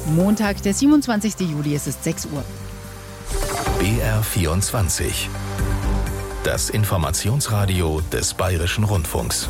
Montag, der 27. Juli, es ist 6 Uhr. BR24. Das Informationsradio des Bayerischen Rundfunks.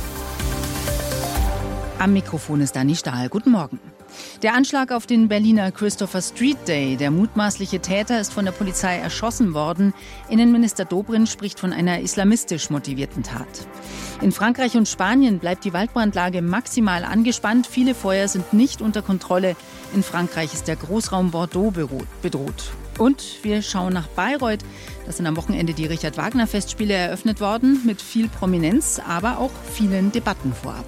Am Mikrofon ist Dani Stahl. Guten Morgen. Der Anschlag auf den Berliner Christopher Street Day. Der mutmaßliche Täter ist von der Polizei erschossen worden. Innenminister Dobrindt spricht von einer islamistisch motivierten Tat. In Frankreich und Spanien bleibt die Waldbrandlage maximal angespannt. Viele Feuer sind nicht unter Kontrolle. In Frankreich ist der Großraum Bordeaux bedroht. Und wir schauen nach Bayreuth. Da sind am Wochenende die Richard-Wagner-Festspiele eröffnet worden. Mit viel Prominenz, aber auch vielen Debatten vorab.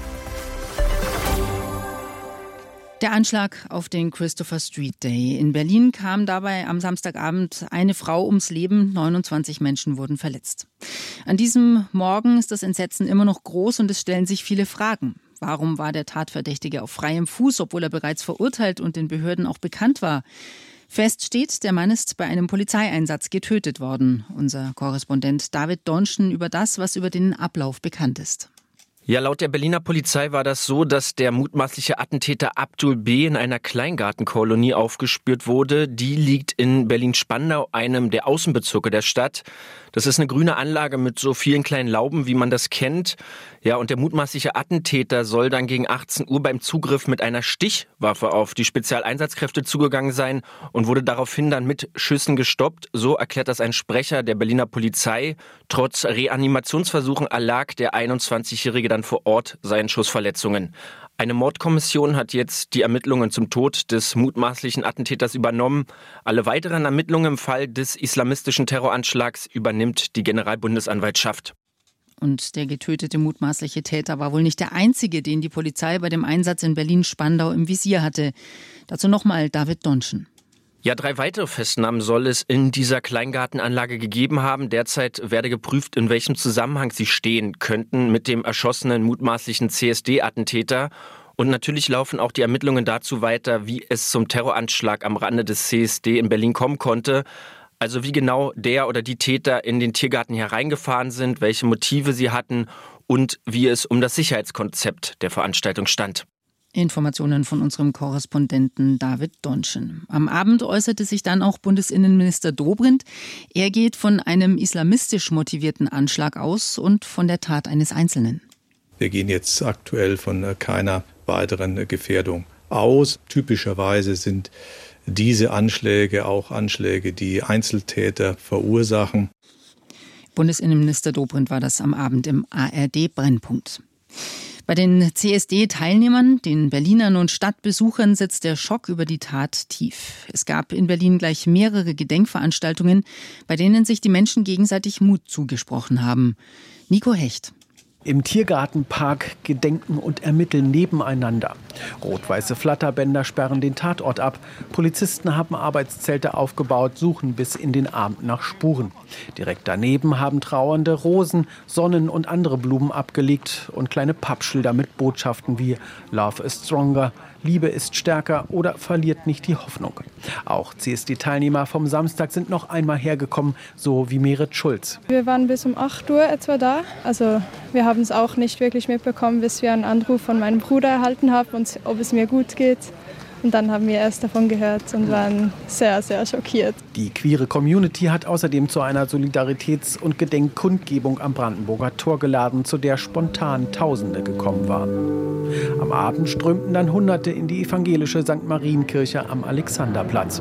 Der Anschlag auf den Christopher Street Day. In Berlin kam dabei am Samstagabend eine Frau ums Leben. 29 Menschen wurden verletzt. An diesem Morgen ist das Entsetzen immer noch groß und es stellen sich viele Fragen. Warum war der Tatverdächtige auf freiem Fuß, obwohl er bereits verurteilt und den Behörden auch bekannt war? Fest steht, der Mann ist bei einem Polizeieinsatz getötet worden. Unser Korrespondent David Donschen über das, was über den Ablauf bekannt ist. Ja, laut der Berliner Polizei war das so, dass der mutmaßliche Attentäter Abdul B. in einer Kleingartenkolonie aufgespürt wurde. Die liegt in Berlin-Spandau, einem der Außenbezirke der Stadt. Das ist eine grüne Anlage mit so vielen kleinen Lauben, wie man das kennt. Ja, und der mutmaßliche Attentäter soll dann gegen 18 Uhr beim Zugriff mit einer Stichwaffe auf die Spezialeinsatzkräfte zugegangen sein und wurde daraufhin dann mit Schüssen gestoppt. So erklärt das ein Sprecher der Berliner Polizei. Trotz Reanimationsversuchen erlag der 21-Jährige dann vor Ort seinen Schussverletzungen. Eine Mordkommission hat jetzt die Ermittlungen zum Tod des mutmaßlichen Attentäters übernommen. Alle weiteren Ermittlungen im Fall des islamistischen Terroranschlags übernimmt die Generalbundesanwaltschaft. Und der getötete mutmaßliche Täter war wohl nicht der einzige, den die Polizei bei dem Einsatz in Berlin-Spandau im Visier hatte. Dazu nochmal David Donschen. Ja, 3 weitere Festnahmen soll es in dieser Kleingartenanlage gegeben haben. Derzeit werde geprüft, in welchem Zusammenhang sie stehen könnten mit dem erschossenen mutmaßlichen CSD-Attentäter. Und natürlich laufen auch die Ermittlungen dazu weiter, wie es zum Terroranschlag am Rande des CSD in Berlin kommen konnte. Also wie genau der oder die Täter in den Tiergarten hereingefahren sind, welche Motive sie hatten und wie es um das Sicherheitskonzept der Veranstaltung stand. Informationen von unserem Korrespondenten David Donschen. Am Abend äußerte sich dann auch Bundesinnenminister Dobrindt. Er geht von einem islamistisch motivierten Anschlag aus und von der Tat eines Einzelnen. Wir gehen jetzt aktuell von keiner weiteren Gefährdung aus. Typischerweise sind diese Anschläge auch Anschläge, die Einzeltäter verursachen. Bundesinnenminister Dobrindt war das am Abend im ARD-Brennpunkt. Bei den CSD-Teilnehmern, den Berlinern und Stadtbesuchern sitzt der Schock über die Tat tief. Es gab in Berlin gleich mehrere Gedenkveranstaltungen, bei denen sich die Menschen gegenseitig Mut zugesprochen haben. Nico Hecht. Im Tiergartenpark gedenken und ermitteln nebeneinander. Rot-weiße Flatterbänder sperren den Tatort ab. Polizisten haben Arbeitszelte aufgebaut, suchen bis in den Abend nach Spuren. Direkt daneben haben Trauernde Rosen, Sonnen und andere Blumen abgelegt und kleine Pappschilder mit Botschaften wie Love is stronger, Liebe ist stärker oder verliert nicht die Hoffnung. Auch CSD-Teilnehmer vom Samstag sind noch einmal hergekommen, so wie Merit Schulz. Wir waren bis um 8 Uhr etwa da. Also wir haben es auch nicht wirklich mitbekommen, bis wir einen Anruf von meinem Bruder erhalten haben, und ob es mir gut geht. Und dann haben wir erst davon gehört und waren sehr, sehr schockiert. Die queere Community hat außerdem zu einer Solidaritäts- und Gedenkkundgebung am Brandenburger Tor geladen, zu der spontan Tausende gekommen waren. Am Abend strömten dann Hunderte in die evangelische St. Marienkirche am Alexanderplatz.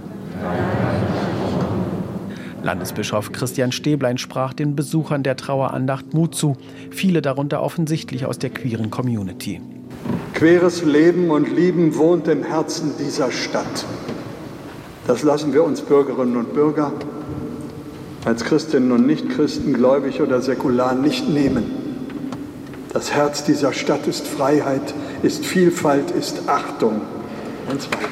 Landesbischof Christian Stäblein sprach den Besuchern der Trauerandacht Mut zu. Viele darunter offensichtlich aus der queeren Community. Queeres Leben und Lieben wohnt im Herzen dieser Stadt. Das lassen wir uns Bürgerinnen und Bürger als Christinnen und Nichtchristen, gläubig oder säkular, nicht nehmen. Das Herz dieser Stadt ist Freiheit, ist Vielfalt, ist Achtung. Und zweites.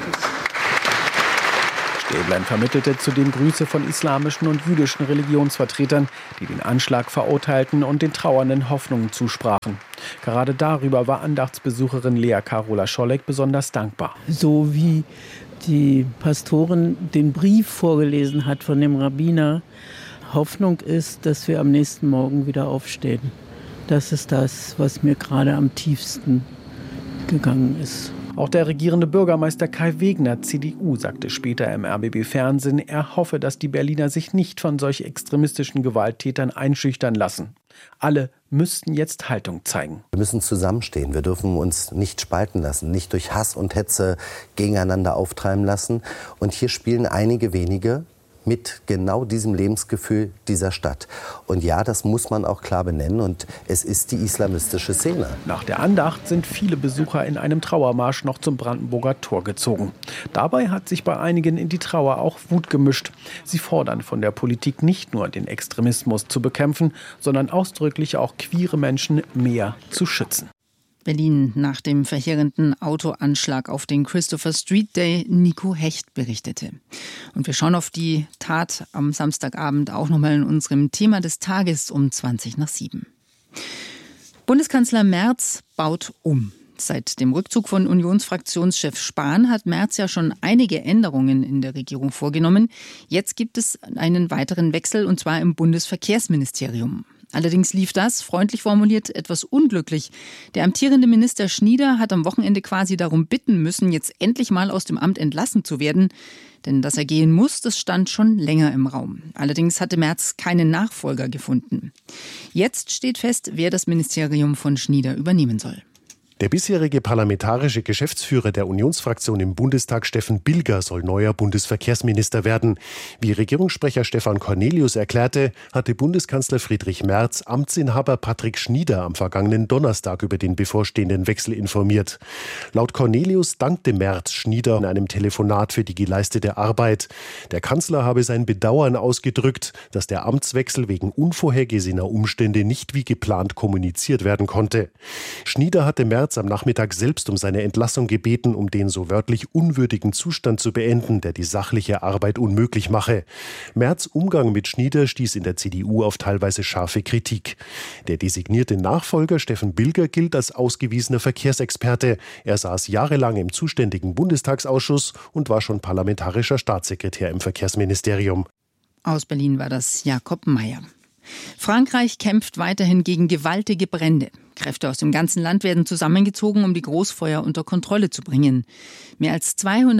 Stäblein vermittelte zudem Grüße von islamischen und jüdischen Religionsvertretern, die den Anschlag verurteilten und den Trauernden Hoffnungen zusprachen. Gerade darüber war Andachtsbesucherin Lea Carola Scholleck besonders dankbar. So wie die Pastorin den Brief vorgelesen hat von dem Rabbiner, Hoffnung ist, dass wir am nächsten Morgen wieder aufstehen. Das ist das, was mir gerade am tiefsten gegangen ist. Auch der regierende Bürgermeister Kai Wegner, CDU, sagte später im RBB-Fernsehen, er hoffe, dass die Berliner sich nicht von solch extremistischen Gewalttätern einschüchtern lassen. Alle müssten jetzt Haltung zeigen. Wir müssen zusammenstehen. Wir dürfen uns nicht spalten lassen, nicht durch Hass und Hetze gegeneinander auftreiben lassen. Und hier spielen einige wenige mit genau diesem Lebensgefühl dieser Stadt. Und ja, das muss man auch klar benennen. Und es ist die islamistische Szene. Nach der Andacht sind viele Besucher in einem Trauermarsch noch zum Brandenburger Tor gezogen. Dabei hat sich bei einigen in die Trauer auch Wut gemischt. Sie fordern von der Politik nicht nur, den Extremismus zu bekämpfen, sondern ausdrücklich auch queere Menschen mehr zu schützen. Berlin nach dem verheerenden Autoanschlag auf den Christopher Street Day, Nico Hecht berichtete. Und wir schauen auf die Tat am Samstagabend auch nochmal in unserem Thema des Tages um 6:20. Bundeskanzler Merz baut um. Seit dem Rückzug von Unionsfraktionschef Spahn hat Merz ja schon einige Änderungen in der Regierung vorgenommen. Jetzt gibt es einen weiteren Wechsel, und zwar im Bundesverkehrsministerium. Allerdings lief das, freundlich formuliert, etwas unglücklich. Der amtierende Minister Schnieder hat am Wochenende quasi darum bitten müssen, jetzt endlich mal aus dem Amt entlassen zu werden. Denn dass er gehen muss, das stand schon länger im Raum. Allerdings hatte Merz keinen Nachfolger gefunden. Jetzt steht fest, wer das Ministerium von Schnieder übernehmen soll. Der bisherige parlamentarische Geschäftsführer der Unionsfraktion im Bundestag, Steffen Bilger, soll neuer Bundesverkehrsminister werden. Wie Regierungssprecher Stefan Cornelius erklärte, hatte Bundeskanzler Friedrich Merz Amtsinhaber Patrick Schnieder am vergangenen Donnerstag über den bevorstehenden Wechsel informiert. Laut Cornelius dankte Merz Schnieder in einem Telefonat für die geleistete Arbeit. Der Kanzler habe sein Bedauern ausgedrückt, dass der Amtswechsel wegen unvorhergesehener Umstände nicht wie geplant kommuniziert werden konnte. Schnieder hatte Merz am Nachmittag selbst um seine Entlassung gebeten, um den so wörtlich unwürdigen Zustand zu beenden, der die sachliche Arbeit unmöglich mache. Merz' Umgang mit Schnieder stieß in der CDU auf teilweise scharfe Kritik. Der designierte Nachfolger Steffen Bilger gilt als ausgewiesener Verkehrsexperte. Er saß jahrelang im zuständigen Bundestagsausschuss und war schon parlamentarischer Staatssekretär im Verkehrsministerium. Aus Berlin war das Jakob Mayer. Frankreich kämpft weiterhin gegen gewaltige Brände. Kräfte aus dem ganzen Land werden zusammengezogen, um die Großfeuer unter Kontrolle zu bringen. Mehr als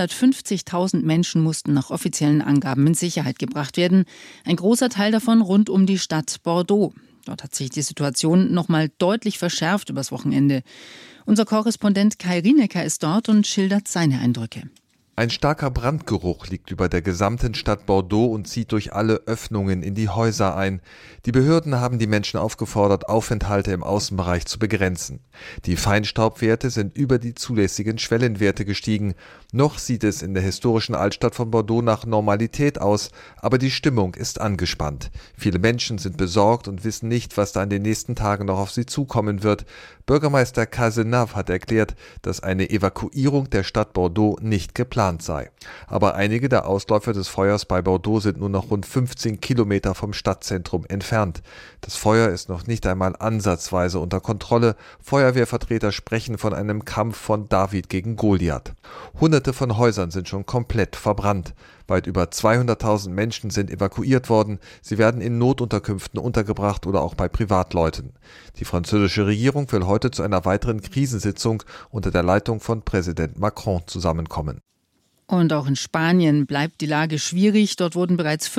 250.000 Menschen mussten nach offiziellen Angaben in Sicherheit gebracht werden. Ein großer Teil davon rund um die Stadt Bordeaux. Dort hat sich die Situation noch mal deutlich verschärft übers Wochenende. Unser Korrespondent Kai Rienecker ist dort und schildert seine Eindrücke. Ein starker Brandgeruch liegt über der gesamten Stadt Bordeaux und zieht durch alle Öffnungen in die Häuser ein. Die Behörden haben die Menschen aufgefordert, Aufenthalte im Außenbereich zu begrenzen. Die Feinstaubwerte sind über die zulässigen Schwellenwerte gestiegen. Noch sieht es in der historischen Altstadt von Bordeaux nach Normalität aus, aber die Stimmung ist angespannt. Viele Menschen sind besorgt und wissen nicht, was da in den nächsten Tagen noch auf sie zukommen wird. Bürgermeister Cazenave hat erklärt, dass eine Evakuierung der Stadt Bordeaux nicht geplant sei. Aber einige der Ausläufer des Feuers bei Bordeaux sind nur noch rund 15 Kilometer vom Stadtzentrum entfernt. Das Feuer ist noch nicht einmal ansatzweise unter Kontrolle. Feuerwehrvertreter sprechen von einem Kampf von David gegen Goliath. Hunderte von Häusern sind schon komplett verbrannt. Weit über 200.000 Menschen sind evakuiert worden. Sie werden in Notunterkünften untergebracht oder auch bei Privatleuten. Die französische Regierung will heute zu einer weiteren Krisensitzung unter der Leitung von Präsident Macron zusammenkommen. Und auch in Spanien bleibt die Lage schwierig. Dort wurden bereits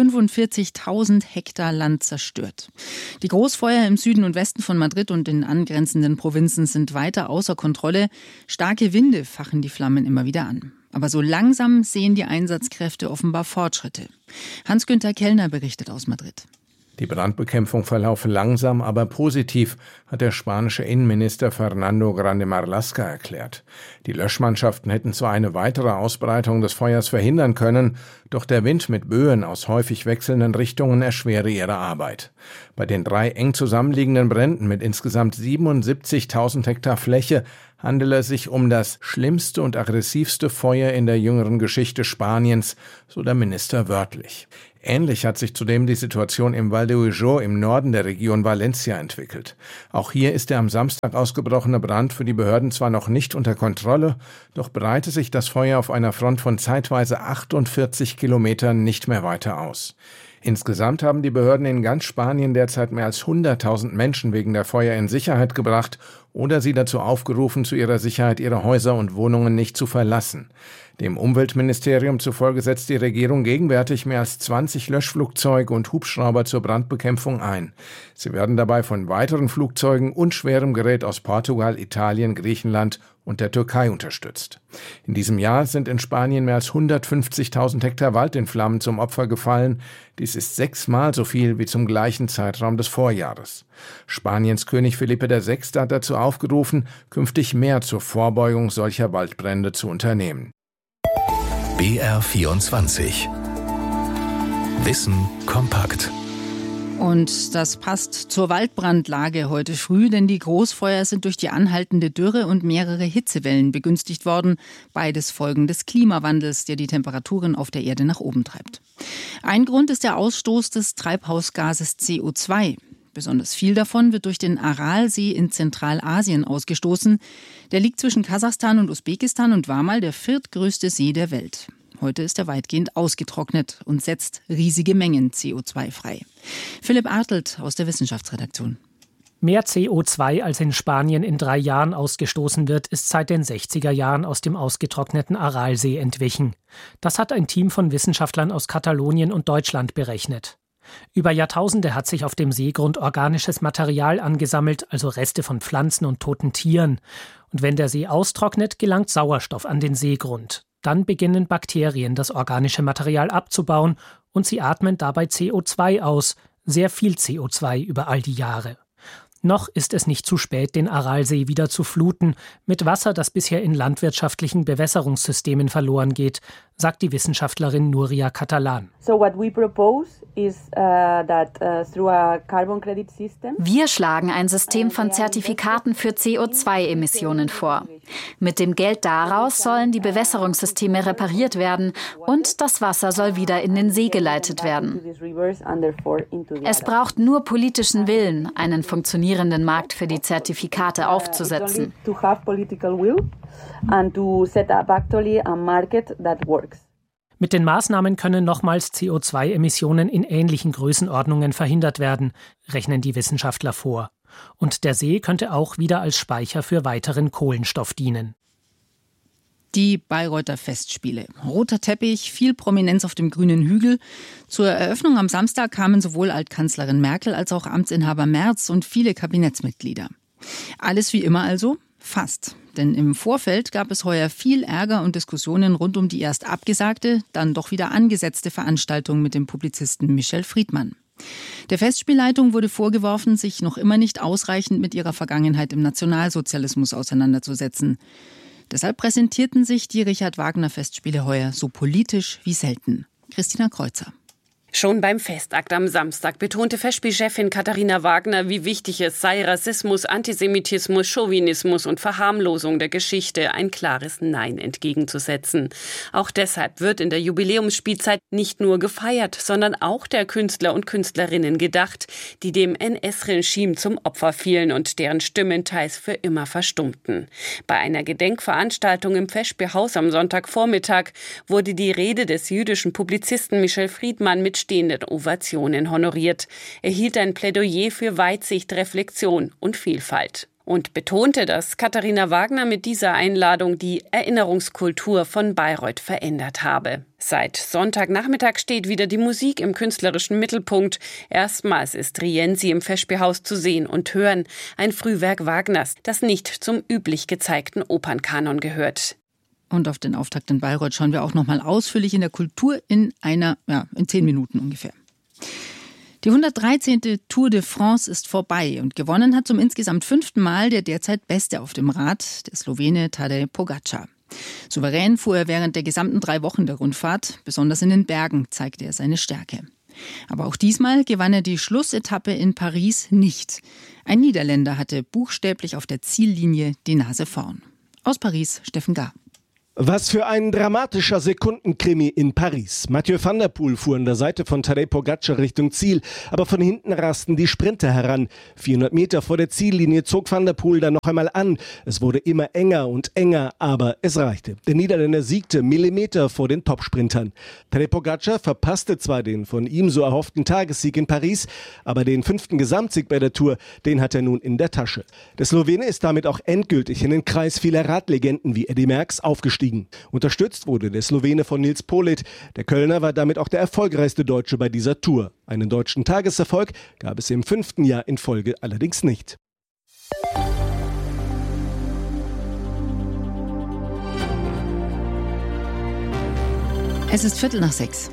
45.000 Hektar Land zerstört. Die Großfeuer im Süden und Westen von Madrid und in angrenzenden Provinzen sind weiter außer Kontrolle. Starke Winde fachen die Flammen immer wieder an. Aber so langsam sehen die Einsatzkräfte offenbar Fortschritte. Hans-Günther Kellner berichtet aus Madrid. Die Brandbekämpfung verlaufe langsam, aber positiv, hat der spanische Innenminister Fernando Grande Marlaska erklärt. Die Löschmannschaften hätten zwar eine weitere Ausbreitung des Feuers verhindern können, doch der Wind mit Böen aus häufig wechselnden Richtungen erschwere ihre Arbeit. Bei den 3 eng zusammenliegenden Bränden mit insgesamt 77.000 Hektar Fläche handele es sich um das schlimmste und aggressivste Feuer in der jüngeren Geschichte Spaniens, so der Minister wörtlich. Ähnlich hat sich zudem die Situation im Val de Ujo im Norden der Region Valencia entwickelt. Auch hier ist der am Samstag ausgebrochene Brand für die Behörden zwar noch nicht unter Kontrolle, doch breite sich das Feuer auf einer Front von zeitweise 48 Kilometern nicht mehr weiter aus. Insgesamt haben die Behörden in ganz Spanien derzeit mehr als 100.000 Menschen wegen der Feuer in Sicherheit gebracht oder sie dazu aufgerufen, zu ihrer Sicherheit ihre Häuser und Wohnungen nicht zu verlassen. Dem Umweltministerium zufolge setzt die Regierung gegenwärtig mehr als 20 Löschflugzeuge und Hubschrauber zur Brandbekämpfung ein. Sie werden dabei von weiteren Flugzeugen und schwerem Gerät aus Portugal, Italien, Griechenland und der Türkei unterstützt. In diesem Jahr sind in Spanien mehr als 150.000 Hektar Wald in Flammen zum Opfer gefallen. Dies ist 6-mal so viel wie zum gleichen Zeitraum des Vorjahres. Spaniens König Felipe VI. Hat dazu aufgerufen, künftig mehr zur Vorbeugung solcher Waldbrände zu unternehmen. BR24 Wissen kompakt. Und das passt zur Waldbrandlage heute früh, denn die Großfeuer sind durch die anhaltende Dürre und mehrere Hitzewellen begünstigt worden. Beides Folgen des Klimawandels, der die Temperaturen auf der Erde nach oben treibt. Ein Grund ist der Ausstoß des Treibhausgases CO2. Besonders viel davon wird durch den Aralsee in Zentralasien ausgestoßen. Der liegt zwischen Kasachstan und Usbekistan und war mal der viertgrößte See der Welt. Heute ist er weitgehend ausgetrocknet und setzt riesige Mengen CO2 frei. Philipp Artelt aus der Wissenschaftsredaktion. Mehr CO2 als in Spanien in 3 Jahren ausgestoßen wird, ist seit den 60er Jahren aus dem ausgetrockneten Aralsee entwichen. Das hat ein Team von Wissenschaftlern aus Katalonien und Deutschland berechnet. Über Jahrtausende hat sich auf dem Seegrund organisches Material angesammelt, also Reste von Pflanzen und toten Tieren. Und wenn der See austrocknet, gelangt Sauerstoff an den Seegrund. Dann beginnen Bakterien, das organische Material abzubauen und sie atmen dabei CO2 aus, sehr viel CO2 über all die Jahre. Noch ist es nicht zu spät, den Aralsee wieder zu fluten, mit Wasser, das bisher in landwirtschaftlichen Bewässerungssystemen verloren geht, sagt die Wissenschaftlerin Nuria Catalan. Wir schlagen ein System von Zertifikaten für CO2-Emissionen vor. Mit dem Geld daraus sollen die Bewässerungssysteme repariert werden und das Wasser soll wieder in den See geleitet werden. Es braucht nur politischen Willen, einen funktionierenden Markt für die Zertifikate aufzusetzen. Mit den Maßnahmen können nochmals CO2-Emissionen in ähnlichen Größenordnungen verhindert werden, rechnen die Wissenschaftler vor. Und der See könnte auch wieder als Speicher für weiteren Kohlenstoff dienen. Die Bayreuther Festspiele. Roter Teppich, viel Prominenz auf dem grünen Hügel. Zur Eröffnung am Samstag kamen sowohl Altkanzlerin Merkel als auch Amtsinhaber Merz und viele Kabinettsmitglieder. Alles wie immer also? Fast. Denn im Vorfeld gab es heuer viel Ärger und Diskussionen rund um die erst abgesagte, dann doch wieder angesetzte Veranstaltung mit dem Publizisten Michel Friedmann. Der Festspielleitung wurde vorgeworfen, sich noch immer nicht ausreichend mit ihrer Vergangenheit im Nationalsozialismus auseinanderzusetzen. Deshalb präsentierten sich die Richard-Wagner-Festspiele heuer so politisch wie selten. Christina Kreuzer. Schon beim Festakt am Samstag betonte Festspielchefin Katharina Wagner, wie wichtig es sei, Rassismus, Antisemitismus, Chauvinismus und Verharmlosung der Geschichte ein klares Nein entgegenzusetzen. Auch deshalb wird in der Jubiläumsspielzeit nicht nur gefeiert, sondern auch der Künstler und Künstlerinnen gedacht, die dem NS-Regime zum Opfer fielen und deren Stimmen teils für immer verstummten. Bei einer Gedenkveranstaltung im Festspielhaus am Sonntagvormittag wurde die Rede des jüdischen Publizisten Michel Friedmann mit stehenden Ovationen honoriert. Er hielt ein Plädoyer für Weitsicht, Reflexion und Vielfalt und betonte, dass Katharina Wagner mit dieser Einladung die Erinnerungskultur von Bayreuth verändert habe. Seit Sonntagnachmittag steht wieder die Musik im künstlerischen Mittelpunkt. Erstmals ist Rienzi im Festspielhaus zu sehen und hören, ein Frühwerk Wagners, das nicht zum üblich gezeigten Opernkanon gehört. Und auf den Auftakt in Bayreuth schauen wir auch noch mal ausführlich in der Kultur in 10 Minuten ungefähr. Die 113. Tour de France ist vorbei und gewonnen hat zum insgesamt 5. Mal der derzeit Beste auf dem Rad, der Slowene Tadej Pogačar. Souverän fuhr er während der gesamten 3 Wochen der Rundfahrt, besonders in den Bergen zeigte er seine Stärke. Aber auch diesmal gewann er die Schlussetappe in Paris nicht. Ein Niederländer hatte buchstäblich auf der Ziellinie die Nase vorn. Aus Paris, Steffen Gar. Was für ein dramatischer Sekundenkrimi in Paris. Mathieu van der Poel fuhr an der Seite von Tadej Pogačar Richtung Ziel, aber von hinten rasten die Sprinter heran. 400 Meter vor der Ziellinie zog van der Poel dann noch einmal an. Es wurde immer enger und enger, aber es reichte. Der Niederländer siegte Millimeter vor den Topsprintern. Tadej Pogačar verpasste zwar den von ihm so erhofften Tagessieg in Paris, aber den 5. Gesamtsieg bei der Tour, den hat er nun in der Tasche. Der Slowene ist damit auch endgültig in den Kreis vieler Radlegenden wie Eddy Merckx aufgestiegen. Unterstützt wurde der Slowene von Nils Politt. Der Kölner war damit auch der erfolgreichste Deutsche bei dieser Tour. Einen deutschen Tageserfolg gab es im 5. Jahr in Folge allerdings nicht. Es ist 5:45.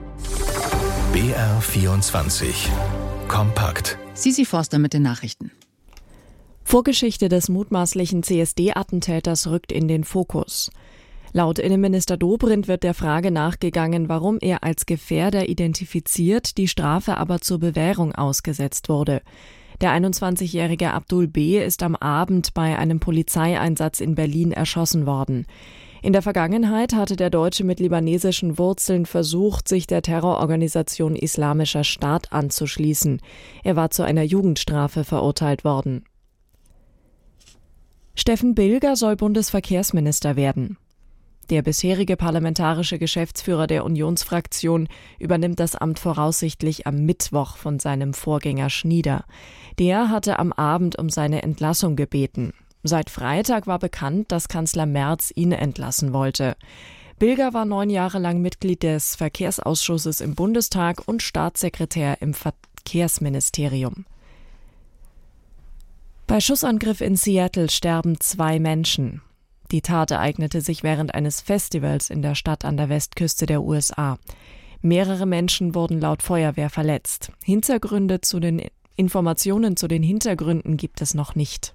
BR 24. Kompakt. Sisi Forster mit den Nachrichten. Vorgeschichte des mutmaßlichen CSD-Attentäters rückt in den Fokus. Laut Innenminister Dobrindt wird der Frage nachgegangen, warum er als Gefährder identifiziert, die Strafe aber zur Bewährung ausgesetzt wurde. Der 21-jährige Abdul B. ist am Abend bei einem Polizeieinsatz in Berlin erschossen worden. In der Vergangenheit hatte der Deutsche mit libanesischen Wurzeln versucht, sich der Terrororganisation Islamischer Staat anzuschließen. Er war zu einer Jugendstrafe verurteilt worden. Steffen Bilger soll Bundesverkehrsminister werden. Der bisherige parlamentarische Geschäftsführer der Unionsfraktion übernimmt das Amt voraussichtlich am Mittwoch von seinem Vorgänger Schnieder. Der hatte am Abend um seine Entlassung gebeten. Seit Freitag war bekannt, dass Kanzler Merz ihn entlassen wollte. Bilger war 9 Jahre lang Mitglied des Verkehrsausschusses im Bundestag und Staatssekretär im Verkehrsministerium. Bei Schussangriff in Seattle sterben 2 Menschen. Die Tat ereignete sich während eines Festivals in der Stadt an der Westküste der USA. Mehrere Menschen wurden laut Feuerwehr verletzt. Informationen zu den Hintergründen gibt es noch nicht.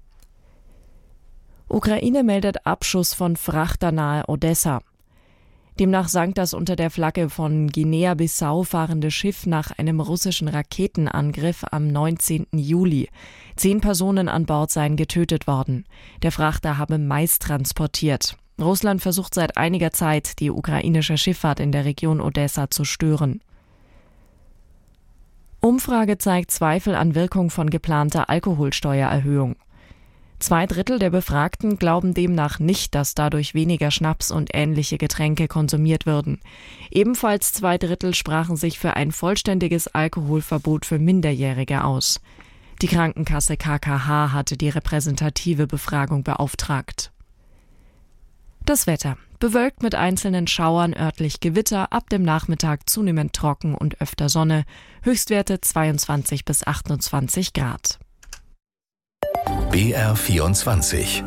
Ukraine meldet Abschuss von Frachter nahe Odessa. Demnach sank das unter der Flagge von Guinea-Bissau fahrende Schiff nach einem russischen Raketenangriff am 19. Juli. 10 Personen an Bord seien getötet worden. Der Frachter habe Mais transportiert. Russland versucht seit einiger Zeit, die ukrainische Schifffahrt in der Region Odessa zu stören. Umfrage zeigt Zweifel an Wirkung von geplanter Alkoholsteuererhöhung. 2/3 der Befragten glauben demnach nicht, dass dadurch weniger Schnaps und ähnliche Getränke konsumiert würden. Ebenfalls 2/3 sprachen sich für ein vollständiges Alkoholverbot für Minderjährige aus. Die Krankenkasse KKH hatte die repräsentative Befragung beauftragt. Das Wetter. Bewölkt mit einzelnen Schauern, örtlich Gewitter, ab dem Nachmittag zunehmend trocken und öfter Sonne. Höchstwerte 22 bis 28 Grad. BR 24.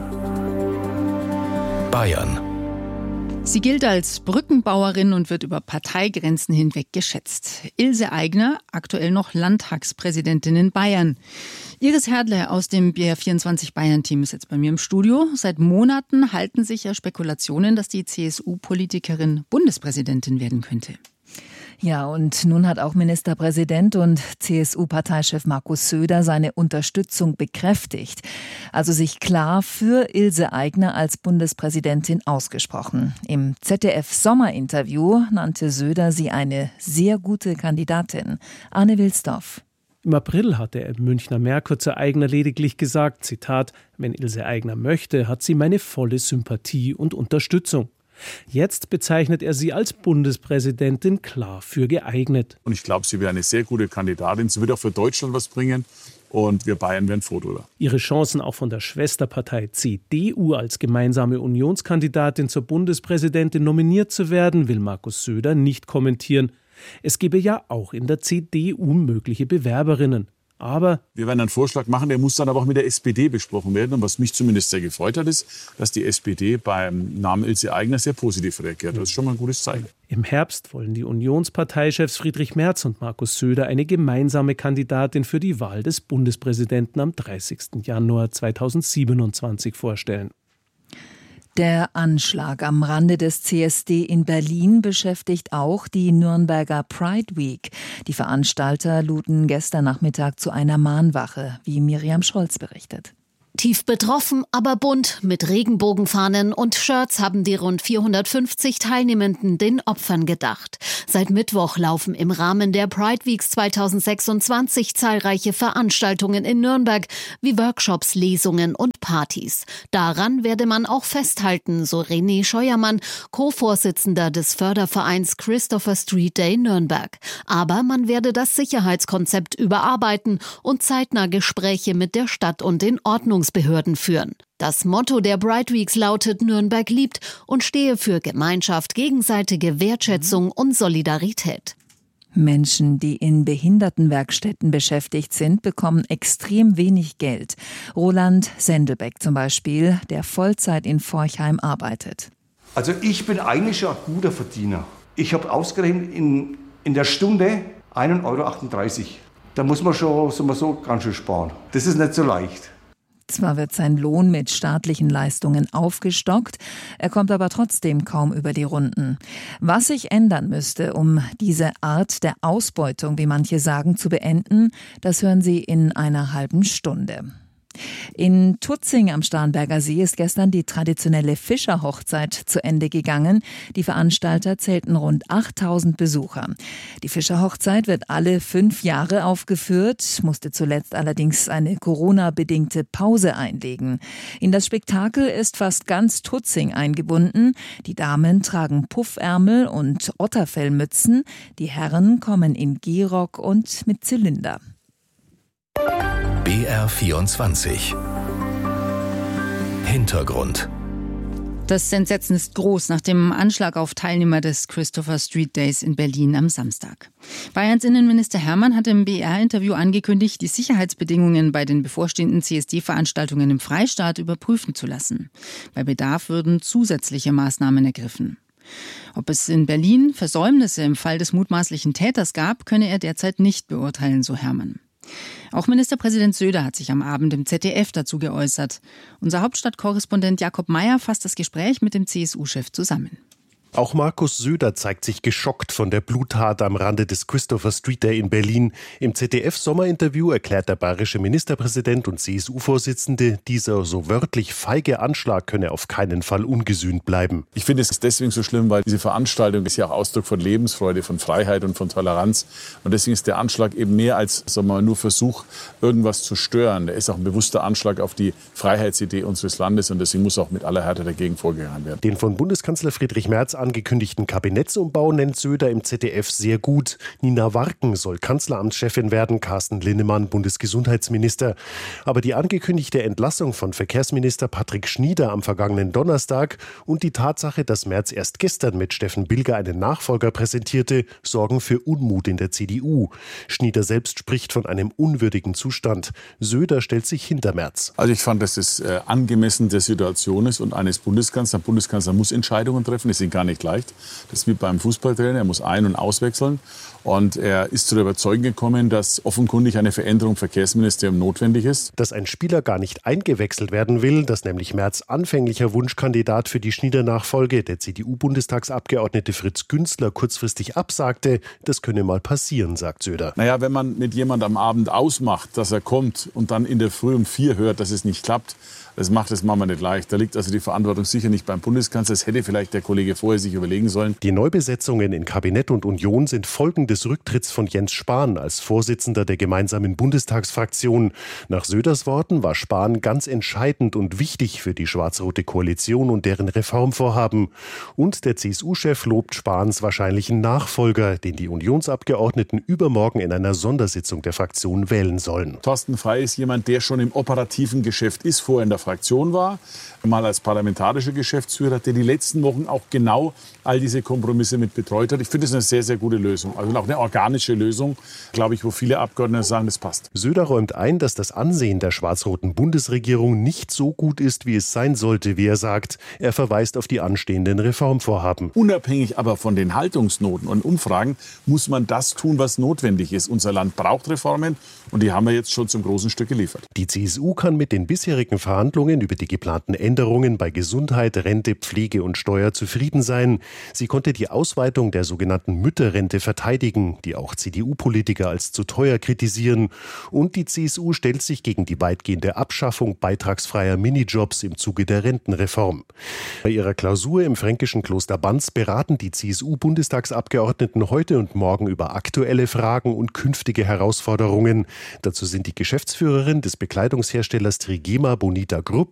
Bayern. Sie gilt als Brückenbauerin und wird über Parteigrenzen hinweg geschätzt. Ilse Aigner, aktuell noch Landtagspräsidentin in Bayern. Iris Herdle aus dem BR24 Bayern-Team ist jetzt bei mir im Studio. Seit Monaten halten sich ja Spekulationen, dass die CSU-Politikerin Bundespräsidentin werden könnte. Ja, und nun hat auch Ministerpräsident und CSU-Parteichef Markus Söder seine Unterstützung bekräftigt. Also sich klar für Ilse Aigner als Bundespräsidentin ausgesprochen. Im ZDF-Sommerinterview nannte Söder sie eine sehr gute Kandidatin. Arne Wilsdorf. Im April hatte er im Münchner Merkur zu Aigner lediglich gesagt, Zitat, wenn Ilse Aigner möchte, hat sie meine volle Sympathie und Unterstützung. Jetzt bezeichnet er sie als Bundespräsidentin klar für geeignet. Und ich glaube, sie wäre eine sehr gute Kandidatin. Sie wird auch für Deutschland was bringen. Und wir Bayern wären froh drüber. Ihre Chancen auch von der Schwesterpartei CDU als gemeinsame Unionskandidatin zur Bundespräsidentin nominiert zu werden, will Markus Söder nicht kommentieren. Es gebe ja auch in der CDU mögliche Bewerberinnen. Aber wir werden einen Vorschlag machen, der muss dann aber auch mit der SPD besprochen werden. Und was mich zumindest sehr gefreut hat, ist, dass die SPD beim Namen Ilse Aigner sehr positiv reagiert. Das ist schon mal ein gutes Zeichen. Im Herbst wollen die Unionsparteichefs Friedrich Merz und Markus Söder eine gemeinsame Kandidatin für die Wahl des Bundespräsidenten am 30. Januar 2027 vorstellen. Der Anschlag am Rande des CSD in Berlin beschäftigt auch die Nürnberger Pride Week. Die Veranstalter luden gestern Nachmittag zu einer Mahnwache, wie Miriam Scholz berichtet. Tief betroffen, aber bunt, mit Regenbogenfahnen und Shirts haben die rund 450 Teilnehmenden den Opfern gedacht. Seit Mittwoch laufen im Rahmen der Pride Weeks 2026 zahlreiche Veranstaltungen in Nürnberg, wie Workshops, Lesungen und Partys. Daran werde man auch festhalten, so René Scheuermann, Co-Vorsitzender des Fördervereins Christopher Street Day Nürnberg. Aber man werde das Sicherheitskonzept überarbeiten und zeitnah Gespräche mit der Stadt und den Ordnungsbehörden führen. Das Motto der Pride Weeks lautet Nürnberg liebt und stehe für Gemeinschaft, gegenseitige Wertschätzung und Solidarität. Menschen, die in Behindertenwerkstätten beschäftigt sind, bekommen extrem wenig Geld. Roland Sendelbeck zum Beispiel, der Vollzeit in Forchheim arbeitet. Also ich bin eigentlich schon ein guter Verdiener. Ich habe ausgerechnet in der Stunde 1,38 €. Da muss man schon so ganz schön sparen. Das ist nicht so leicht. Zwar wird sein Lohn mit staatlichen Leistungen aufgestockt, er kommt aber trotzdem kaum über die Runden. Was sich ändern müsste, um diese Art der Ausbeutung, wie manche sagen, zu beenden, das hören Sie in einer halben Stunde. In Tutzing am Starnberger See ist gestern die traditionelle Fischerhochzeit zu Ende gegangen. Die Veranstalter zählten rund 8.000 Besucher. Die Fischerhochzeit wird alle 5 Jahre aufgeführt, musste zuletzt allerdings eine Corona-bedingte Pause einlegen. In das Spektakel ist fast ganz Tutzing eingebunden. Die Damen tragen Puffärmel und Otterfellmützen. Die Herren kommen in Gehrock und mit Zylinder. BR24 Hintergrund. Das Entsetzen ist groß nach dem Anschlag auf Teilnehmer des Christopher Street Days in Berlin am Samstag. Bayerns Innenminister Hermann hat im BR-Interview angekündigt, die Sicherheitsbedingungen bei den bevorstehenden CSD-Veranstaltungen im Freistaat überprüfen zu lassen. Bei Bedarf würden zusätzliche Maßnahmen ergriffen. Ob es in Berlin Versäumnisse im Fall des mutmaßlichen Täters gab, könne er derzeit nicht beurteilen, so Hermann. Auch Ministerpräsident Söder hat sich am Abend im ZDF dazu geäußert. Unser Hauptstadtkorrespondent Jakob Mayer fasst das Gespräch mit dem CSU-Chef zusammen. Auch Markus Söder zeigt sich geschockt von der Bluttat am Rande des Christopher Street Day in Berlin. Im ZDF-Sommerinterview erklärt der bayerische Ministerpräsident und CSU-Vorsitzende, dieser so wörtlich feige Anschlag könne auf keinen Fall ungesühnt bleiben. Ich finde es deswegen so schlimm, weil diese Veranstaltung ist ja auch Ausdruck von Lebensfreude, von Freiheit und von Toleranz. Und deswegen ist der Anschlag eben mehr als nur Versuch, irgendwas zu stören. Der ist auch ein bewusster Anschlag auf die Freiheitsidee unseres Landes und deswegen muss auch mit aller Härte dagegen vorgegangen werden. Den von Bundeskanzler Friedrich Merz angekündigten Kabinettsumbau nennt Söder im ZDF sehr gut. Nina Warken soll Kanzleramtschefin werden, Carsten Linnemann Bundesgesundheitsminister. Aber die angekündigte Entlassung von Verkehrsminister Patrick Schnieder am vergangenen Donnerstag und die Tatsache, dass Merz erst gestern mit Steffen Bilger einen Nachfolger präsentierte, sorgen für Unmut in der CDU. Schnieder selbst spricht von einem unwürdigen Zustand. Söder stellt sich hinter Merz. Also ich fand, dass es angemessen der Situation ist und eines Bundeskanzlers. Ein Bundeskanzler muss Entscheidungen treffen, die sind gar nicht leicht. Das ist wie beim Fußballtrainer, er muss ein- und auswechseln. Und er ist zu der Überzeugung gekommen, dass offenkundig eine Veränderung im Verkehrsministerium notwendig ist. Dass ein Spieler gar nicht eingewechselt werden will, dass nämlich Merz anfänglicher Wunschkandidat für die Schnieder-Nachfolge, der CDU-Bundestagsabgeordnete Fritz Günzler, kurzfristig absagte, das könne mal passieren, sagt Söder. Naja, wenn man mit jemandem am Abend ausmacht, dass er kommt und dann in der Früh um 4 hört, dass es nicht klappt, das macht es Mama nicht leicht. Da liegt also die Verantwortung sicher nicht beim Bundeskanzler. Das hätte vielleicht der Kollege vorher sich überlegen sollen. Die Neubesetzungen in Kabinett und Union sind Folgen des Rücktritts von Jens Spahn als Vorsitzender der gemeinsamen Bundestagsfraktion. Nach Söders Worten war Spahn ganz entscheidend und wichtig für die schwarz-rote Koalition und deren Reformvorhaben. Und der CSU-Chef lobt Spahns wahrscheinlichen Nachfolger, den die Unionsabgeordneten übermorgen in einer Sondersitzung der Fraktion wählen sollen. Thorsten Frey ist jemand, der schon im operativen Geschäft ist, vorher in der Fraktion war, mal als parlamentarischer Geschäftsführer, der die letzten Wochen auch genau all diese Kompromisse mit betreut hat. Ich finde das eine sehr, sehr gute Lösung. Also auch eine organische Lösung, glaube ich, wo viele Abgeordnete sagen, das passt. Söder räumt ein, dass das Ansehen der schwarz-roten Bundesregierung nicht so gut ist, wie es sein sollte, wie er sagt. Er verweist auf die anstehenden Reformvorhaben. Unabhängig aber von den Haltungsnoten und Umfragen muss man das tun, was notwendig ist. Unser Land braucht Reformen und die haben wir jetzt schon zum großen Stück geliefert. Die CSU kann mit den bisherigen Verhandlungen Verhandlungen über die geplanten Änderungen bei Gesundheit, Rente, Pflege und Steuer zufrieden sein. Sie konnte die Ausweitung der sogenannten Mütterrente verteidigen, die auch CDU-Politiker als zu teuer kritisieren. Und die CSU stellt sich gegen die weitgehende Abschaffung beitragsfreier Minijobs im Zuge der Rentenreform. Bei ihrer Klausur im fränkischen Kloster Banz beraten die CSU-Bundestagsabgeordneten heute und morgen über aktuelle Fragen und künftige Herausforderungen. Dazu sind die Geschäftsführerin des Bekleidungsherstellers Trigema Bonita Group